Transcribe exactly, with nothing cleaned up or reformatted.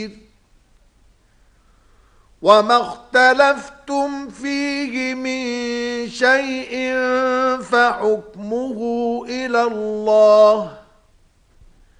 وما اختلفتم فيه من شيء فحكمه إلى الله